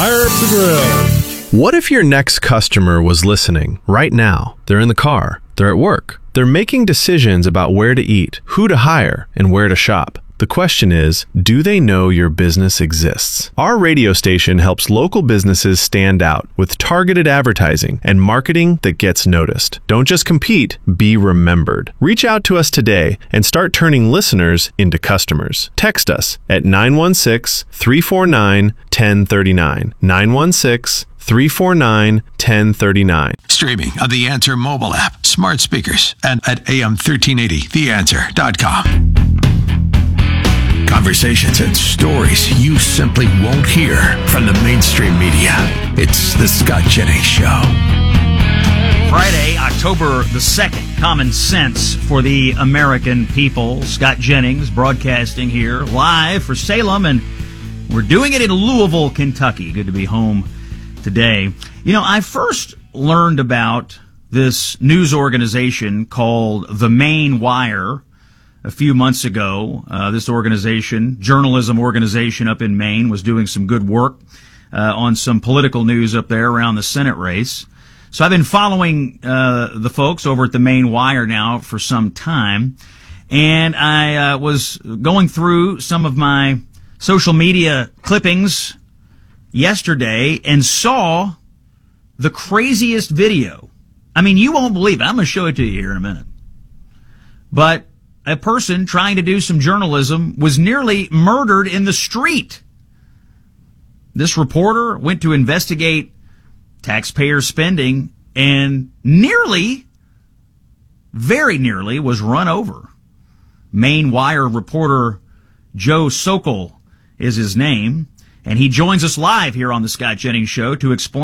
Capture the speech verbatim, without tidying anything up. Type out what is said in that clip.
Fire up the grill. What if your next customer was listening right now? They're in the car, they're at work, they're making decisions about where to eat, who to hire, and where to shop. The question is, do they know your business exists? Our radio station helps local businesses stand out with targeted advertising and marketing that gets noticed. Don't just compete, be remembered. Reach out to us today and start turning listeners into customers. Text us at nine one six, three four nine, one zero three nine. nine one six, three four nine, one zero three nine. Streaming on the Answer mobile app, smart speakers, and at A M thirteen eighty the answer dot com. Conversations and stories you simply won't hear from the mainstream media. It's the Scott Jennings Show. Friday, October the second, Common Sense for the American people. Scott Jennings broadcasting here live for Salem, and we're doing it in Louisville, Kentucky. Good to be home today. You know, I first learned about this news organization called The Main Wire a few months ago. Uh, this organization, journalism organization up in Maine, was doing some good work uh, on some political news up there around the Senate race. So I've been following uh, the folks over at The Main Wire now for some time, and I uh, was going through some of my social media clippings yesterday and saw the craziest video. I mean, you won't believe it. I'm going to show it to you here in a minute. But a person trying to do some journalism was nearly murdered in the street. This reporter went to investigate taxpayer spending and nearly, very nearly, was run over. Main Wire reporter Joe Sokol is his name, and he joins us live here on the Scott Jennings Show to explain